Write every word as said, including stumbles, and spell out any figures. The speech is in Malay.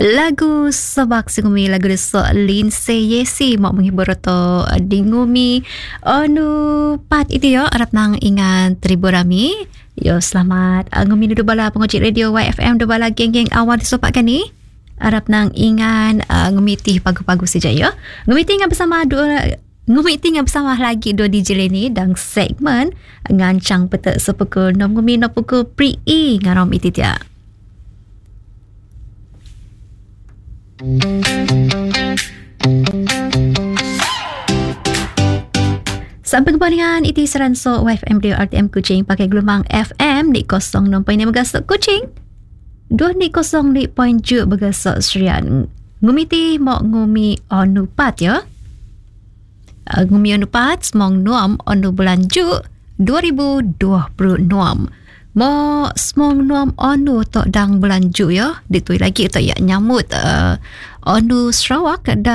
Lagu Sabak Singumi lagu desok Lindsay Yesi mak menghibur to dingumi onu pat itu yo arap nang ingan Tribu Rami. Yo selamat uh, ngumi duduk bala pengocik radio Y F M duduk bala geng-geng awal disopak kan ni. Arap nang ingan uh, ngumiti pagu-pagu saja yo. Ngumiti ingan bersama dua ngumiti ingan bersama lagi dua D J ni dan segmen ngancang petak sepukul nom ngumi no pukul pri i ngarom itu dia. Sampai jumpa dengan iti Seranso Y F M Radio R T M Kuching pakai gelombang F M di kosong enam perpuluhan lima megahertz Kuching, dua di kosong di poin tujuh megahertz Serian. Ngumiti mok ngumi onu pat ya. Uh, ngumi onu pat semong nuam onu bulan Ju dua ribu dua puluh enam. Mo semong nuam onu tok dang bulan Ju ya. Ditui lagi tok ya nyamut uh, onu Sarawak dan